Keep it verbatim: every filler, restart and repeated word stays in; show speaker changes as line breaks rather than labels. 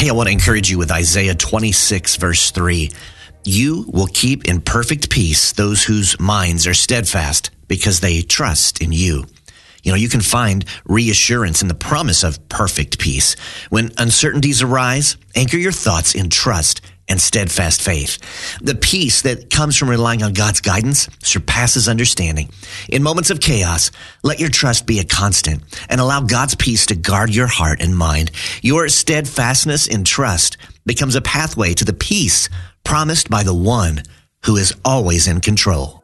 Hey, I want to encourage you with Isaiah twenty-six, verse three. You will keep in perfect peace those whose minds are steadfast because they trust in you. You know, you can find reassurance in the promise of perfect peace. When uncertainties arise, anchor your thoughts in trust and steadfast faith. The peace that comes from relying on God's guidance surpasses understanding. In moments of chaos, let your trust be a constant and allow God's peace to guard your heart and mind. Your steadfastness in trust becomes a pathway to the peace promised by the one who is always in control.